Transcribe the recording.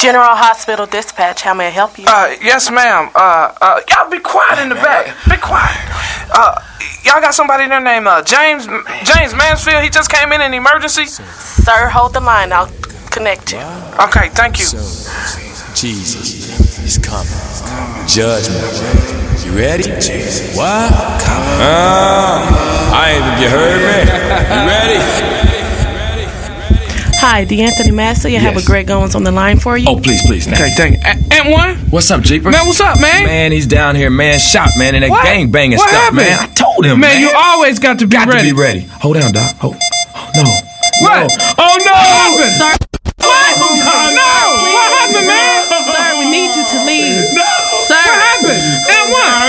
General Hospital Dispatch, how may I help you? Yes, ma'am. Y'all be quiet in the back. Be quiet. Y'all got somebody in there named James Mansfield. He just came in an emergency. Sir, hold the line. I'll connect you. Okay, thank you. Jesus is coming. Judgment. You ready? What? You heard me? You ready? Hi, D'Anthony Massey. I have a Greg Owens on the line for you. Oh, please. Okay, thank you. And one? What's up, Jeepers? Man, what's up, man? Man, he's down here, man, shot, man, in that gang banging What stuff, happened? man. I told him, man. You always got to be ready. Hold down, Doc. Oh, no. What? No. Oh, no! What happened? Sir, What? No! What happened, man? sir, we need you to leave. No! Sir. What happened? And what?